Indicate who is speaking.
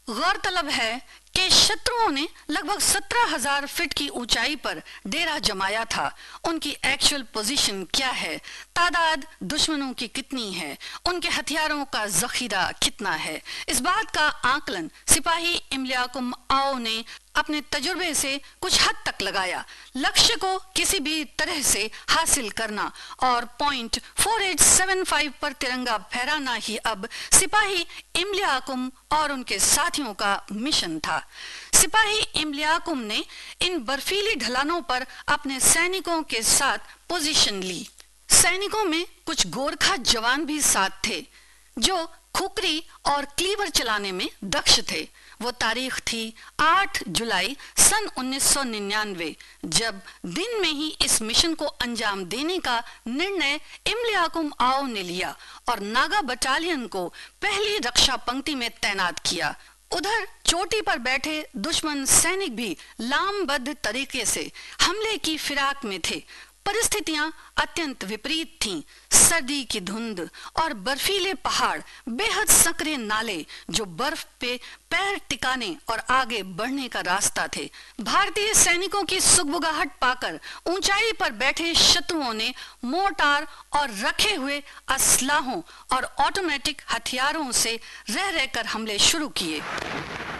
Speaker 1: गौरतलब है कि शत्रुओं ने लगभग 17,000 फीट की ऊंचाई पर डेरा जमाया था। उनकी एक्चुअल पोजीशन क्या है, तादाद दुश्मनों की कितनी है, उनके हथियारों का जखीरा कितना है, इस बात का आकलन सिपाही इमलियाकुम आओ ने अपने तजुर्बे से कुछ हद तक लगाया। लक्ष्य को किसी भी तरह से हासिल करना और पॉइंट 4875 पर तिरंगा फहराना ही अब सिपाही इमलियाकुम और उनके साथियों का मिशन था। सिपाही इमलियाकुम ने इन बर्फीली ढलानों पर अपने सैनिकों के साथ पोजीशन ली। सैनिकों में कुछ गोरखा जवान भी साथ थे जो खुकरी और क्लीवर चलाने में दक्ष थे। वो तारीख थी 8 जुलाई सन 1999, जब दिन में ही इस मिशन को अंजाम देने का निर्णय इमलियाकुम आओ ने लिया और नागा बटालियन को पहली रक्षा पंक्ति में तैनात किया। उधर चोटी पर बैठे दुश्मन सैनिक भी लामबद्ध तरीके से हमले की फिराक में थे। परिस्थितियां अत्यंत विपरीत थीं। सर्दी की धुंध और बर्फीले पहाड़, बेहद संकरे नाले जो बर्फ पे पैर टिकाने और आगे बढ़ने का रास्ता थे। भारतीय सैनिकों की सुगबुगाहट पाकर ऊंचाई पर बैठे शत्रुओं ने मोर्टार और रखे हुए असलाहों और ऑटोमेटिक हथियारों से रह रहकर हमले शुरू किए।